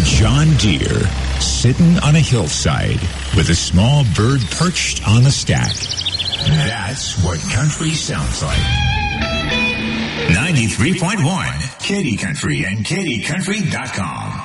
John Deere sitting on a hillside with a small bird perched on a stack. That's what country sounds like. 93.1 Katy Country and KatyCountry.com.